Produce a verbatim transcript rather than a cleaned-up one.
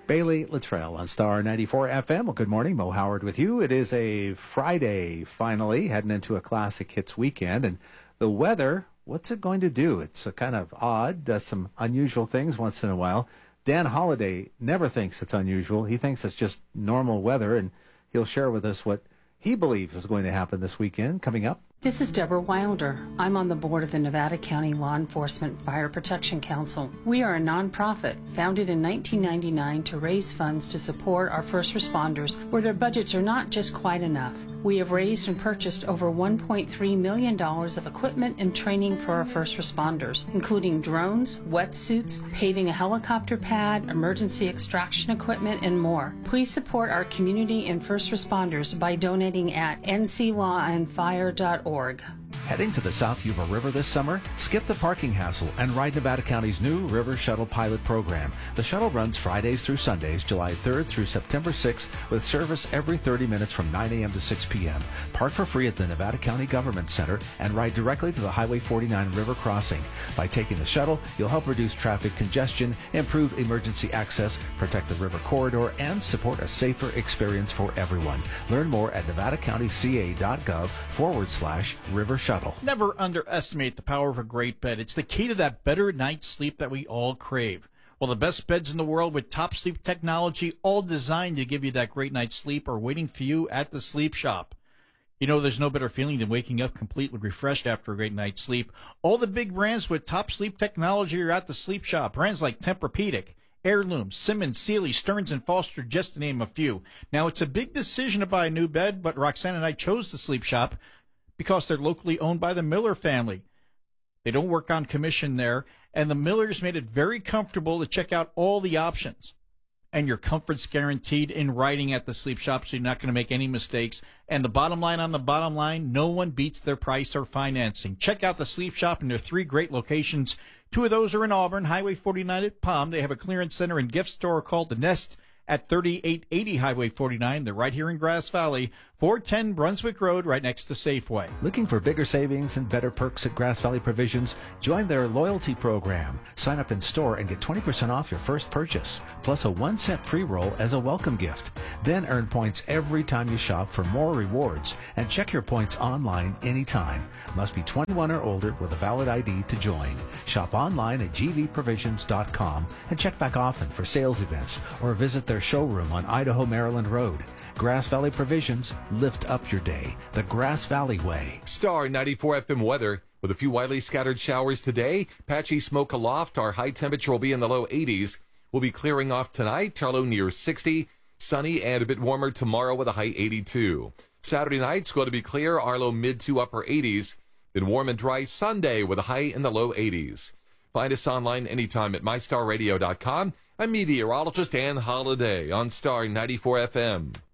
Bailey Luttrell on Star ninety-four F M. Well, good morning. Mo Howard with you. It is a Friday, finally, heading into a classic hits weekend. And the weather, what's it going to do? It's a kind of odd, does some unusual things once in a while. Dan Holliday never thinks it's unusual. He thinks it's just normal weather, and he'll share with us what he believes is going to happen this weekend coming up. This is Deborah Wilder. I'm on the board of the Nevada County Law Enforcement Fire Protection Council. We are a nonprofit founded in nineteen ninety-nine to raise funds to support our first responders where their budgets are not just quite enough. We have raised and purchased over one point three million dollars of equipment and training for our first responders, including drones, wetsuits, paving a helicopter pad, emergency extraction equipment, and more. Please support our community and first responders by donating at n c law and fire dot org. Heading to the South Yuba River this summer? Skip the parking hassle and ride Nevada County's new River Shuttle Pilot Program. The shuttle runs Fridays through Sundays, July third through September sixth, with service every thirty minutes from nine a.m. to six p.m. Park for free at the Nevada County Government Center and ride directly to the Highway forty-nine River Crossing. By taking the shuttle, you'll help reduce traffic congestion, improve emergency access, protect the river corridor, and support a safer experience for everyone. Learn more at nevadacountyca.gov forward slash river shuttle. Never underestimate the power of a great bed. It's the key to that better night's sleep that we all crave. Well, the best beds in the world with top sleep technology, all designed to give you that great night's sleep, are waiting for you at the Sleep Shop. You know, there's no better feeling than waking up completely refreshed after a great night's sleep. All the big brands with top sleep technology are at the Sleep Shop. Brands like Tempur-Pedic, Heirloom, Simmons, Sealy, Stearns, and Foster, just to name a few. Now, it's a big decision to buy a new bed, but Roxanne and I chose the Sleep Shop because they're locally owned by the Miller family. They don't work on commission there, and the Millers made it very comfortable to check out all the options. And your comfort's guaranteed in writing at the Sleep Shop, so you're not going to make any mistakes. And the bottom line on the bottom line, no one beats their price or financing. Check out the Sleep Shop in their three great locations. Two of those are in Auburn, Highway forty-nine at Palm. They have a clearance center and gift store called The Nest at thirty-eight eighty Highway forty-nine. They're right here in Grass Valley, four ten Brunswick Road, right next to Safeway. Looking for bigger savings and better perks at Grass Valley Provisions? Join their loyalty program. Sign up in store and get twenty percent off your first purchase, plus a one cent pre-roll as a welcome gift. Then earn points every time you shop for more rewards, and check your points online anytime. Must be twenty-one or older with a valid I D to join. Shop online at g v provisions dot com and check back often for sales events or visit their showroom on Idaho Maryland Road. Grass Valley Provisions, lift up your day the Grass Valley way. Star ninety-four F M weather with a few widely scattered showers today. Patchy smoke aloft. Our high temperature will be in the low eighties. We'll be clearing off tonight. Our low near sixty. Sunny and a bit warmer tomorrow with a high eighty-two. Saturday night's going to be clear. Our low mid to upper eighties. Then warm and dry Sunday with a high in the low eighties. Find us online anytime at my star radio dot com. I'm meteorologist Dan Holliday on Star ninety-four F M.